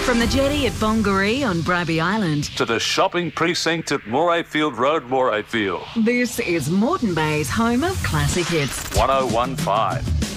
From the jetty at Bongaree on Bribie Island to the shopping precinct at Morayfield Road, Morayfield. this is Moreton Bay's home of classic hits. 1015.